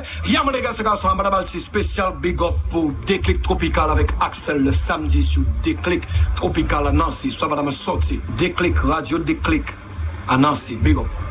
Yam les gars, c'est garçon, madame Alti, spécial big up pour Déclic Tropical avec Axel le samedi sur Déclic Tropical à Nancy. Ça va dans ma sortie. Déclic, radio Déclic à Nancy. Big up.